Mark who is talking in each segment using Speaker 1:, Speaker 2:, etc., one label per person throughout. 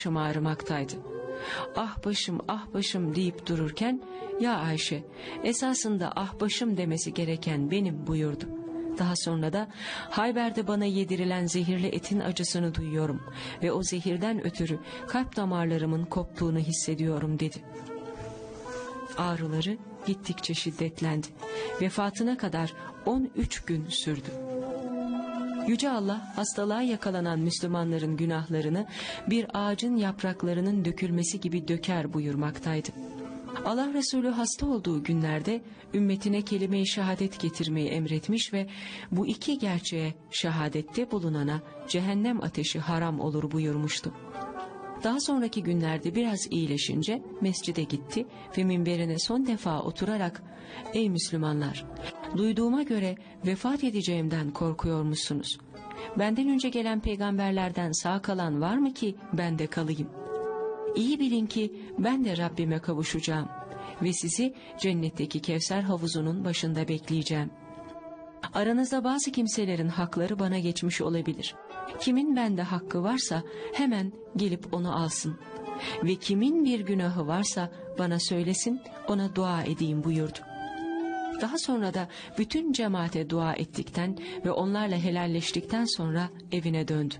Speaker 1: başım ağrımaktaydı. Ah başım, ah başım deyip dururken, ya Ayşe, esasında ah başım demesi gereken benim buyurdu. Daha sonra da Hayber'de bana yedirilen zehirli etin acısını duyuyorum ve o zehirden ötürü kalp damarlarımın koptuğunu hissediyorum dedi. Ağrıları gittikçe şiddetlendi. Vefatına kadar 13 gün sürdü. Yüce Allah hastalığa yakalanan Müslümanların günahlarını bir ağacın yapraklarının dökülmesi gibi döker buyurmaktaydı. Allah Resulü hasta olduğu günlerde ümmetine kelime-i şehadet getirmeyi emretmiş ve bu iki gerçeğe şehadette bulunana cehennem ateşi haram olur buyurmuştu. Daha sonraki günlerde biraz iyileşince mescide gitti ve minberine son defa oturarak "Ey Müslümanlar, duyduğuma göre vefat edeceğimden korkuyor musunuz? Benden önce gelen peygamberlerden sağ kalan var mı ki ben de kalayım? İyi bilin ki ben de Rabbime kavuşacağım ve sizi cennetteki Kevser havuzunun başında bekleyeceğim. Aranızda bazı kimselerin hakları bana geçmiş olabilir. Kimin bende hakkı varsa hemen gelip onu alsın. Ve kimin bir günahı varsa bana söylesin, ona dua edeyim" buyurdu. Daha sonra da bütün cemaate dua ettikten ve onlarla helalleştikten sonra evine döndü.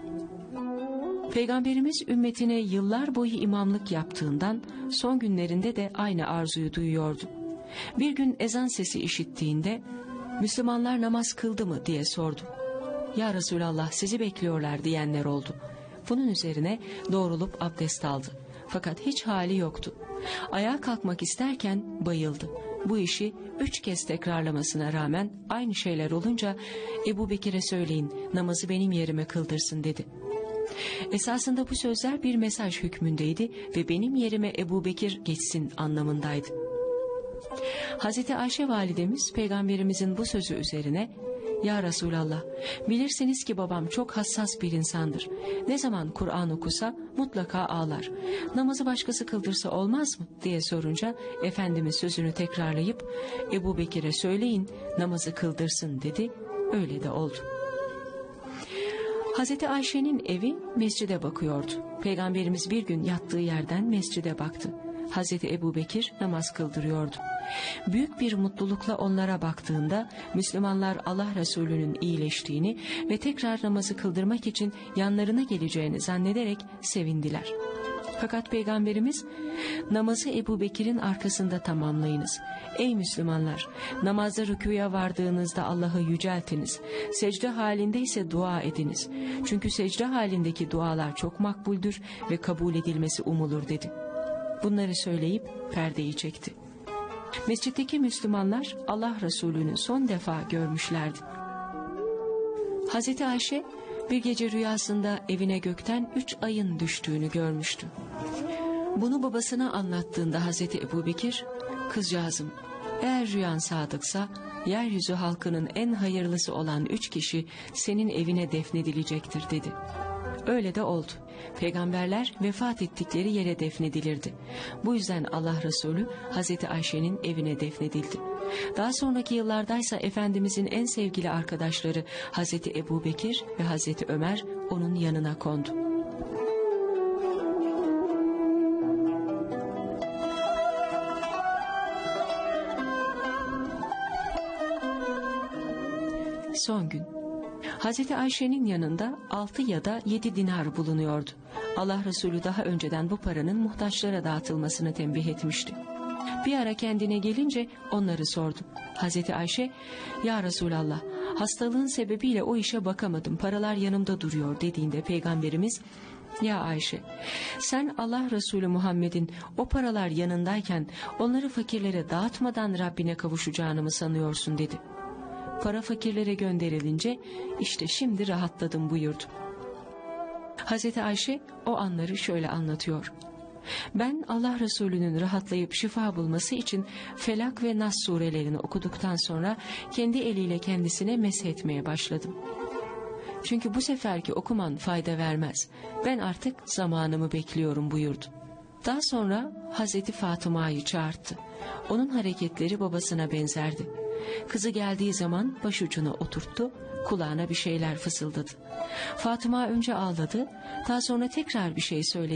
Speaker 1: Peygamberimiz ümmetine yıllar boyu imamlık yaptığından son günlerinde de aynı arzuyu duyuyordu. Bir gün ezan sesi işittiğinde "Müslümanlar namaz kıldı mı?" diye sordu. "Ya Resulallah, sizi bekliyorlar" diyenler oldu. Bunun üzerine doğrulup abdest aldı. Fakat hiç hali yoktu. Ayağa kalkmak isterken bayıldı. Bu işi 3 kez tekrarlamasına rağmen aynı şeyler olunca Ebu Bekir'e söyleyin, namazı benim yerime kıldırsın dedi. Esasında bu sözler bir mesaj hükmündeydi ve benim yerime Ebu Bekir geçsin anlamındaydı. Hazreti Ayşe validemiz peygamberimizin bu sözü üzerine "Ya Resulallah, bilirsiniz ki babam çok hassas bir insandır. Ne zaman Kur'an okusa mutlaka ağlar. Namazı başkası kıldırsa olmaz mı?" diye sorunca Efendimiz sözünü tekrarlayıp "Ebu Bekir'e söyleyin namazı kıldırsın" dedi. Öyle de oldu. Hazreti Ayşe'nin evi mescide bakıyordu. Peygamberimiz bir gün yattığı yerden mescide baktı. Hazreti Ebu Bekir namaz kıldırıyordu. Büyük bir mutlulukla onlara baktığında Müslümanlar Allah Resulü'nün iyileştiğini ve tekrar namazı kıldırmak için yanlarına geleceğini zannederek sevindiler. Fakat Peygamberimiz "Namazı Ebu Bekir'in arkasında tamamlayınız. Ey Müslümanlar, namazda rükûya vardığınızda Allah'ı yüceltiniz. Secde halinde ise dua ediniz. Çünkü secde halindeki dualar çok makbuldür ve kabul edilmesi umulur" dedi. Bunları söyleyip perdeyi çekti. Mescitteki Müslümanlar Allah Resulü'nü son defa görmüşlerdi. Hazreti Ayşe bir gece rüyasında evine gökten 3 ayın düştüğünü görmüştü. Bunu babasına anlattığında Hazreti Ebubekir, "Kızcağızım, eğer rüyan sadıksa yeryüzü halkının en hayırlısı olan 3 kişi senin evine defnedilecektir" dedi. Öyle de oldu. Peygamberler vefat ettikleri yere defnedilirdi. Bu yüzden Allah Resulü Hazreti Ayşe'nin evine defnedildi. Daha sonraki yıllardaysa Efendimizin en sevgili arkadaşları Hazreti Ebu Bekir ve Hazreti Ömer onun yanına kondu. Son gün. Hazreti Ayşe'nin yanında 6 ya da 7 dinar bulunuyordu. Allah Resulü daha önceden bu paranın muhtaçlara dağıtılmasını tembih etmişti. Bir ara kendine gelince onları sordu. Hazreti Ayşe, "Ya Resulallah, hastalığın sebebiyle o işe bakamadım, paralar yanımda duruyor" dediğinde Peygamberimiz, "Ya Ayşe, sen Allah Resulü Muhammed'in o paralar yanındayken onları fakirlere dağıtmadan Rabbine kavuşacağını mı sanıyorsun?" dedi. Para fakirlere gönderilince "İşte şimdi rahatladım" buyurdu. Hazreti Ayşe o anları şöyle anlatıyor. "Ben Allah Resulü'nün rahatlayıp şifa bulması için Felak ve Nas surelerini okuduktan sonra kendi eliyle kendisine meshetmeye başladım. Çünkü bu seferki okuman fayda vermez. Ben artık zamanımı bekliyorum" buyurdu. Daha sonra Hazreti Fatıma'yı çağırttı. Onun hareketleri babasına benzerdi. Kızı geldiği zaman başucuna oturttu, kulağına bir şeyler fısıldadı. Fatıma önce ağladı, daha sonra tekrar bir şey söyledi.